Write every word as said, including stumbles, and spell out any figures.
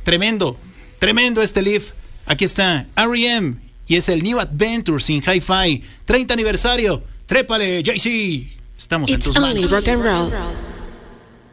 tremendo, tremendo este Live. Aquí está R E M y es el New Adventures in Hi-Fi, treinta aniversario. Trépale, Jay-Z. Estamos en It's tus only manos. rock and roll.